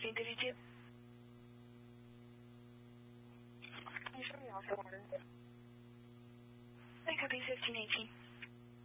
1532. Can you show me also order? I copy 1518.